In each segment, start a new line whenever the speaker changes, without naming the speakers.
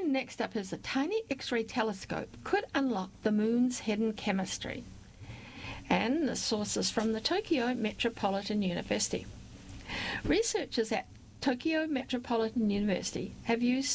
next up is a tiny X-ray telescope could unlock the moon's hidden chemistry. And the source is from the Tokyo Metropolitan University. Researchers at Tokyo Metropolitan University have used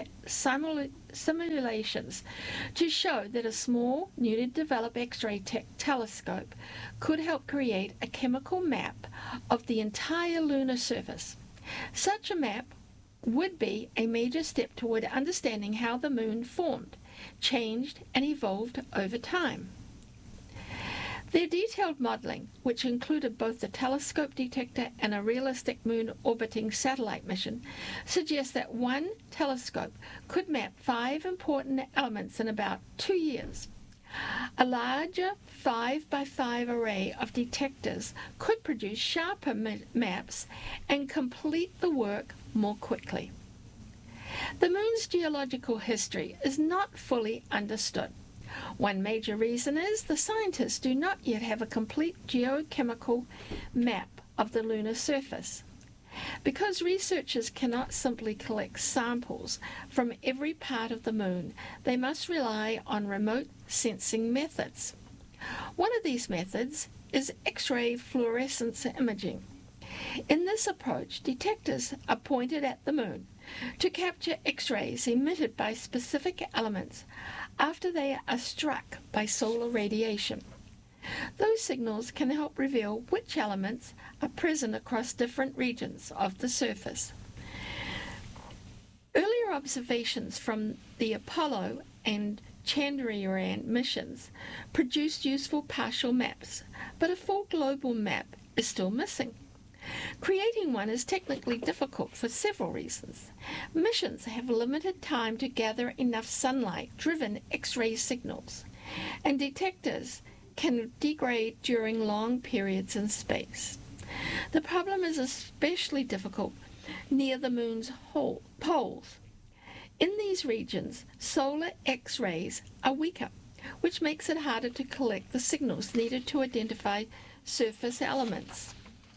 simulations to show that a small, newly developed X-ray telescope could help create a chemical map of the entire lunar surface. Such a map would be a major step toward understanding how the moon formed, changed, and evolved over time. Their detailed modeling, which included both the telescope detector and a realistic moon-orbiting satellite mission, suggests that one telescope could map 5 important elements in about 2 years. A larger 5x5 array of detectors could produce sharper maps and complete the work more quickly. The moon's geological history is not fully understood. One major reason is the scientists do not yet have a complete geochemical map of the lunar surface. Because researchers cannot simply collect samples from every part of the moon, they must rely on remote sensing methods. One of these methods is X-ray fluorescence imaging. In this approach, detectors are pointed at the moon to capture X-rays emitted by specific elements after they are struck by solar radiation. Those signals can help reveal which elements are present across different regions of the surface. Earlier observations from the Apollo and Chandrayaan missions produced useful partial maps, but a full global map is still missing. Creating one is technically difficult for several reasons. Missions have limited time to gather enough sunlight-driven X-ray signals, and detectors can degrade during long periods in space. The problem is especially difficult near the moon's poles. In these regions, solar X-rays are weaker, which makes it harder to collect the signals needed to identify surface elements.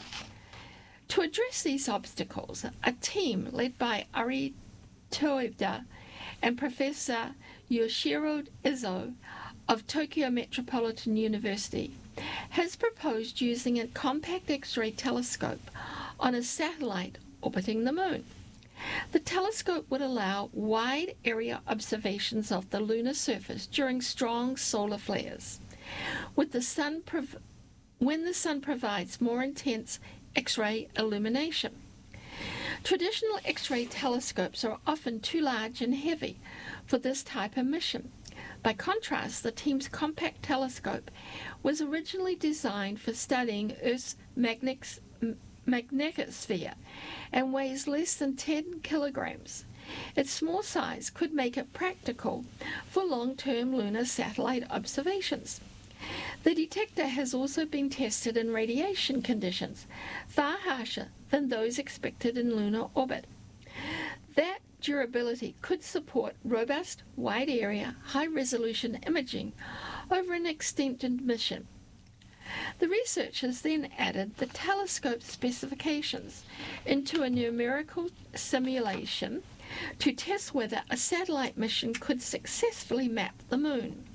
To address these obstacles, a team led by Ari Toeda and Professor Yoshiro Izzo of Tokyo Metropolitan University has proposed using a compact X-ray telescope on a satellite orbiting the moon. The telescope would allow wide area observations of the lunar surface during strong solar flares. When the sun provides more intense X-ray illumination. Traditional X-ray telescopes are often too large and heavy for this type of mission. By contrast, the team's compact telescope was originally designed for studying Earth's magnetosphere and weighs less than 10 kilograms. Its small size could make it practical for long-term lunar satellite observations. The detector has also been tested in radiation conditions, far harsher than those expected in lunar orbit. That durability could support robust, wide-area, high-resolution imaging over an extended mission. The researchers then added the telescope specifications into a numerical simulation to test whether a satellite mission could successfully map the moon.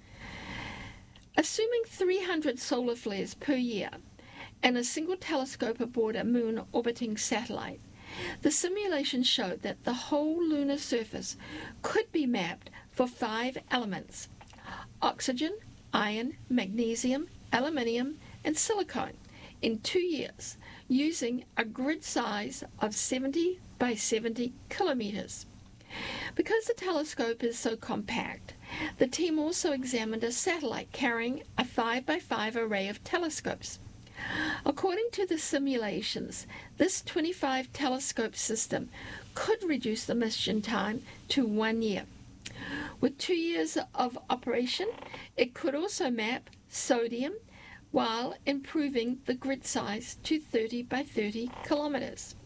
Assuming 300 solar flares per year and a single telescope aboard a moon-orbiting satellite, the simulation showed that the whole lunar surface could be mapped for 5 elements: oxygen, iron, magnesium, aluminium, and silicon in 2 years, using a grid size of 70 by 70 kilometers. Because the telescope is so compact, the team also examined a satellite carrying a 5x5 array of telescopes. According to the simulations, this 25 telescope system could reduce the mission time to 1 year. With 2 years of operation, it could also map sodium while improving the grid size to 30 by 30 kilometers.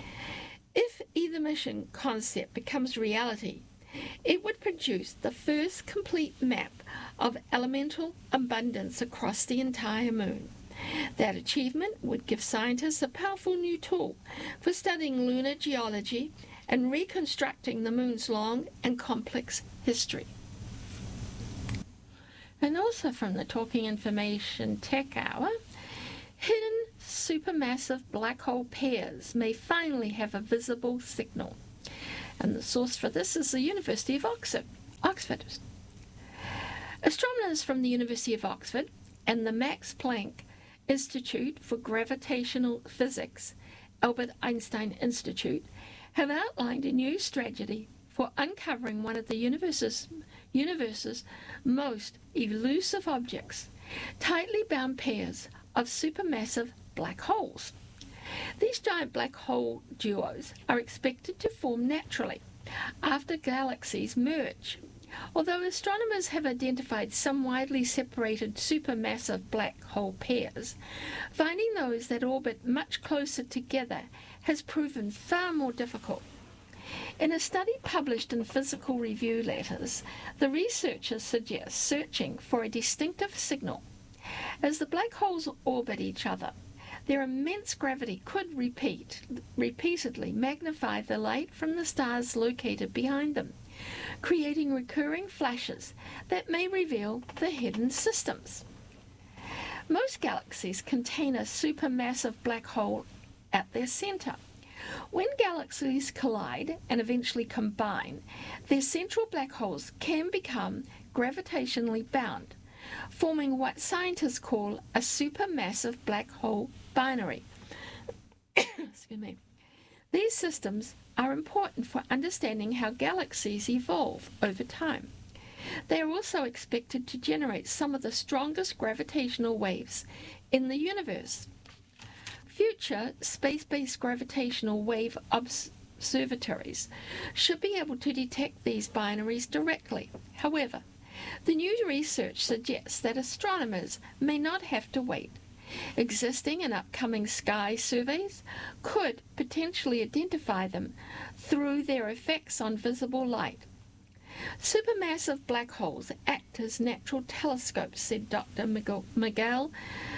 If either mission concept becomes reality, it would produce the first complete map of elemental abundance across the entire moon. That achievement would give scientists a powerful new tool for studying lunar geology and reconstructing the moon's long and complex history. And also from the Talking Information Tech Hour, hidden supermassive black hole pairs may finally have a visible signal. And the source for this is the University of Oxford. Astronomers from the University of Oxford and the Max Planck Institute for Gravitational Physics, Albert Einstein Institute, have outlined a new strategy for uncovering one of the universe's most elusive objects, tightly bound pairs of supermassive black holes. These giant black hole duos are expected to form naturally after galaxies merge. Although astronomers have identified some widely separated supermassive black hole pairs, finding those that orbit much closer together has proven far more difficult. In a study published in Physical Review Letters, the researchers suggest searching for a distinctive signal. As the black holes orbit each other, their immense gravity could repeatedly magnify the light from the stars located behind them, creating recurring flashes that may reveal the hidden systems. Most galaxies contain a supermassive black hole at their center. When galaxies collide and eventually combine, their central black holes can become gravitationally bound, forming what scientists call a supermassive black hole binary. Excuse me. These systems are important for understanding how galaxies evolve over time. They are also expected to generate some of the strongest gravitational waves in the universe. Future space-based gravitational wave observatories should be able to detect these binaries directly. However, the new research suggests that astronomers may not have to wait. Existing and upcoming sky surveys could potentially identify them through their effects on visible light. Supermassive black holes act as natural telescopes, said Dr. Miguel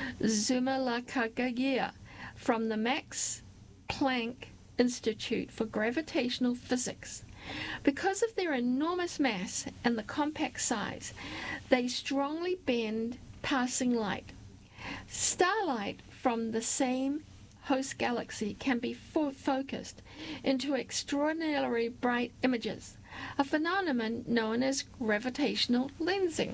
Zumalacaglia from the Max Planck Institute for Gravitational Physics. Because of their enormous mass and the compact size, they strongly bend passing light. Starlight from the same host galaxy can be focused into extraordinarily bright images, a phenomenon known as gravitational lensing.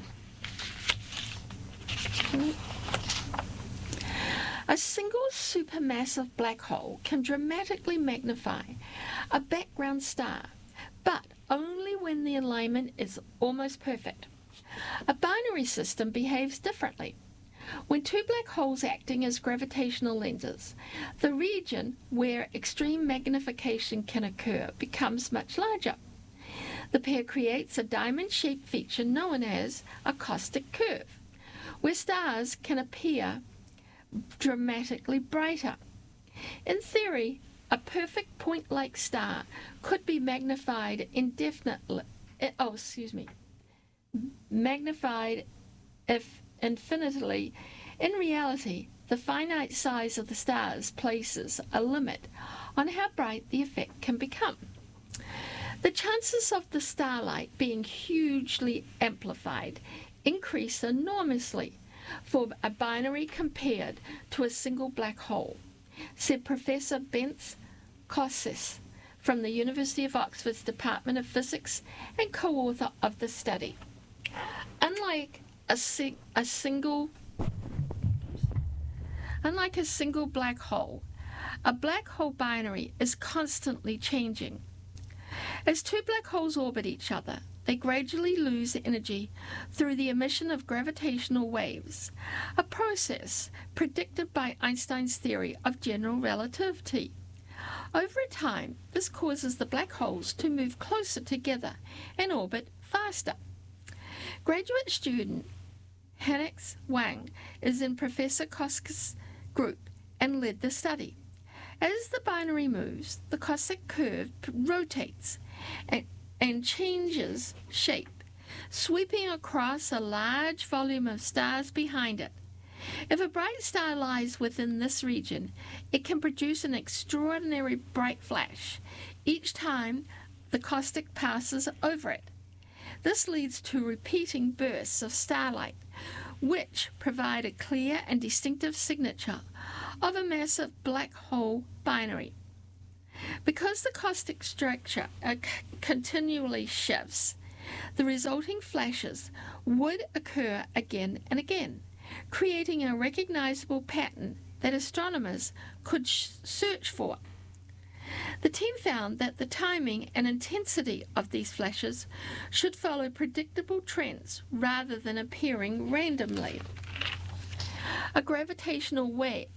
A single supermassive black hole can dramatically magnify a background star, but only when the alignment is almost perfect. A binary system behaves differently. When two black holes acting as gravitational lenses, the region where extreme magnification can occur becomes much larger. The pair creates a diamond-shaped feature known as a cosmic curve, where stars can appear dramatically brighter. In theory, a perfect point-like star could be magnified infinitely if infinitely. In reality, the finite size of the stars places a limit on how bright the effect can become. The chances of the starlight being hugely amplified increase enormously for a binary compared to a single black hole, said Professor Bence Kossis from the University of Oxford's Department of Physics and co-author of the study. Unlike a single black hole, a black hole binary is constantly changing. As two black holes orbit each other, they gradually lose energy through the emission of gravitational waves, a process predicted by Einstein's theory of general relativity. Over time, this causes the black holes to move closer together and orbit faster. Graduate student Hannes Wang is in Professor Kosk's group and led the study. As the binary moves, the cosmic curve rotates and changes shape, sweeping across a large volume of stars behind it. If a bright star lies within this region, it can produce an extraordinary bright flash, each time the caustic passes over it. This leads to repeating bursts of starlight, which provide a clear and distinctive signature of a massive black hole binary. Because the caustic structure continually shifts, the resulting flashes would occur again and again, creating a recognizable pattern that astronomers could search for. The team found that the timing and intensity of these flashes should follow predictable trends rather than appearing randomly. As gravitational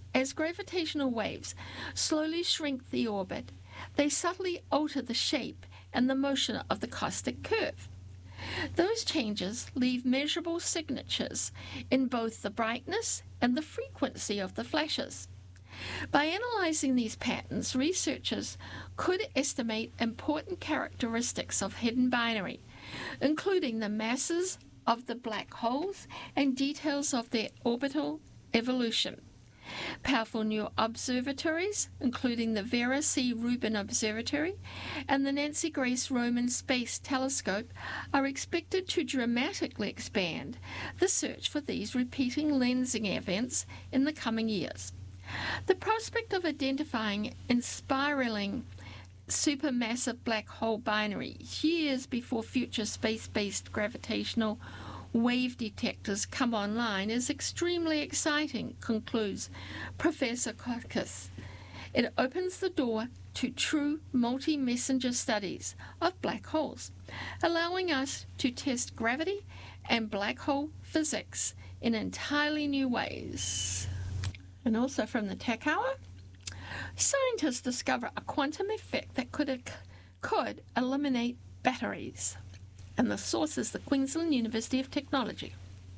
waves slowly shrink the orbit, they subtly alter the shape and the motion of the caustic curve. Those changes leave measurable signatures in both the brightness and the frequency of the flashes. By analyzing these patterns, researchers could estimate important characteristics of hidden binary, including the masses of the black holes and details of their orbital evolution. Powerful new observatories, including the Vera C. Rubin Observatory and the Nancy Grace Roman Space Telescope, are expected to dramatically expand the search for these repeating lensing events in the coming years. The prospect of identifying and spiraling supermassive black hole binary years before future space-based gravitational wave detectors come online is extremely exciting, concludes Professor Kotkes. It opens the door to true multi-messenger studies of black holes, allowing us to test gravity and black hole physics in entirely new ways. And also from the Tech Hour, scientists discover a quantum effect that could eliminate batteries. And the source is the Queensland University of Technology.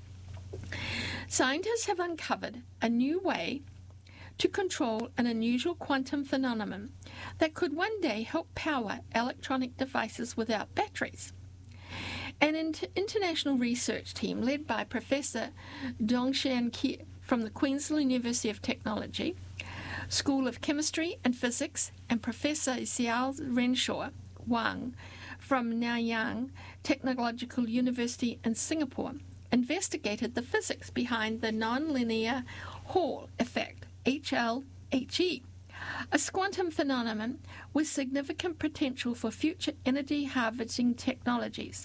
Scientists have uncovered a new way to control an unusual quantum phenomenon that could one day help power electronic devices without batteries. An international research team led by Professor Dongshan Ke from the Queensland University of Technology, School of Chemistry and Physics, and Professor Xiao Renshaw Wang from Nanyang Technological University in Singapore investigated the physics behind the nonlinear Hall effect, HLHE, a quantum phenomenon with significant potential for future energy harvesting technologies.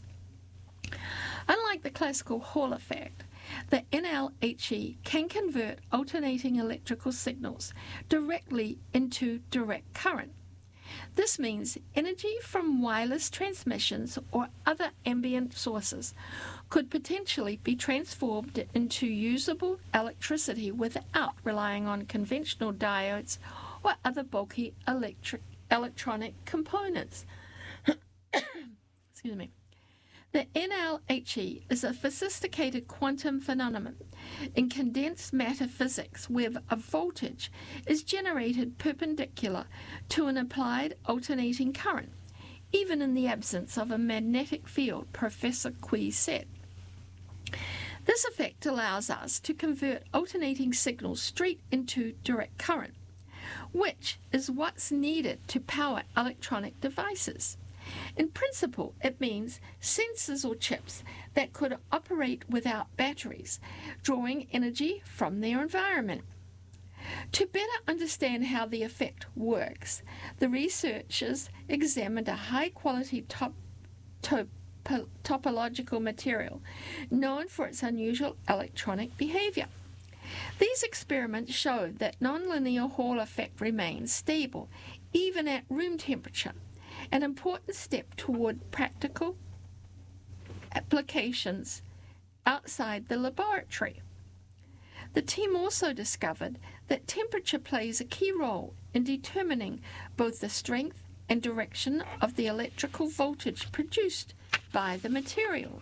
Unlike the classical Hall effect, the NLHE can convert alternating electrical signals directly into direct current. This means energy from wireless transmissions or other ambient sources could potentially be transformed into usable electricity without relying on conventional diodes or other bulky electronic components. Excuse me. The NLHE is a sophisticated quantum phenomenon in condensed matter physics where a voltage is generated perpendicular to an applied alternating current, even in the absence of a magnetic field, Professor Kui said. This effect allows us to convert alternating signals straight into direct current, which is what's needed to power electronic devices. In principle, it means sensors or chips that could operate without batteries, drawing energy from their environment. To better understand how the effect works, the researchers examined a high-quality topological material known for its unusual electronic behavior. These experiments showed that nonlinear Hall effect remains stable even at room temperature, an important step toward practical applications outside the laboratory. The team also discovered that temperature plays a key role in determining both the strength and direction of the electrical voltage produced by the material.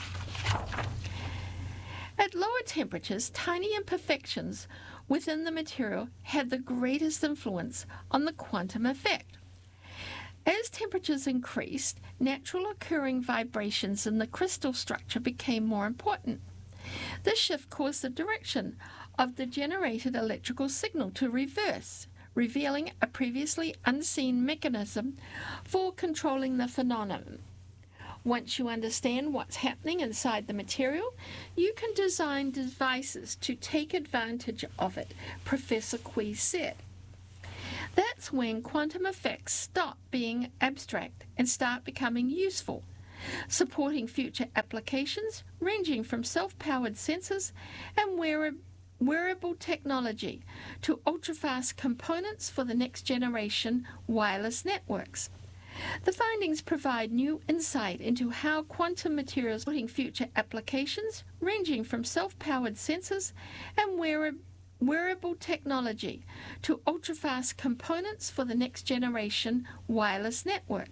At lower temperatures, tiny imperfections within the material had the greatest influence on the quantum effect. As temperatures increased, natural occurring vibrations in the crystal structure became more important. This shift caused the direction of the generated electrical signal to reverse, revealing a previously unseen mechanism for controlling the phenomenon. Once you understand what's happening inside the material, you can design devices to take advantage of it, Professor Quee said. That's when quantum effects stop being abstract and start becoming useful, supporting future applications ranging from self-powered sensors and wearable technology to ultra-fast components for the next generation wireless networks. The findings provide new insight into how quantum materials supporting future applications ranging from self-powered sensors and wearable technology to ultra-fast components for the next generation wireless network.